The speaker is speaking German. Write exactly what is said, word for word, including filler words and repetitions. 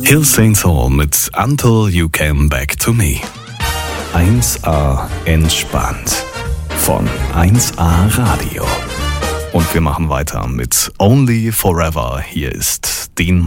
Hill Saint Hall mit Until You Came Back to Me. eins A entspannt von eins A Radio. Und wir machen weiter mit Only Forever. Hier ist Dean